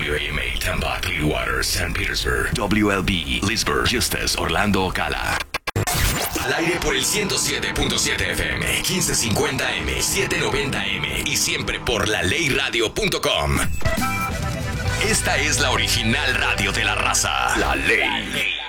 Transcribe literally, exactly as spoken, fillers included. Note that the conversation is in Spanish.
W A M A, Tampa, Clearwater, Saint Petersburg, W L B, Leesburg, Justus, Orlando, Ocala. Al aire por el ciento siete punto siete F M, quince cincuenta M, setecientos noventa M y siempre por la ley radio punto com. Esta es la original radio de la raza, La Ley.